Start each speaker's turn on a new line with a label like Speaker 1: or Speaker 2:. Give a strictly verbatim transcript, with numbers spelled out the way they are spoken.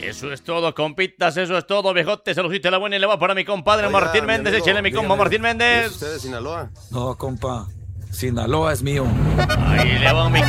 Speaker 1: Eso es todo, compitas, eso es todo, viejote. Saludita la buena y le va para mi compadre
Speaker 2: Oiga,
Speaker 1: Martín
Speaker 2: mi
Speaker 1: Méndez.
Speaker 2: amigo,
Speaker 1: Échale mi compa
Speaker 2: dígame,
Speaker 1: Martín
Speaker 2: ¿es
Speaker 1: Méndez.
Speaker 2: usted de Sinaloa?
Speaker 3: No, compa. Sinaloa es mío.
Speaker 1: Ahí le va mi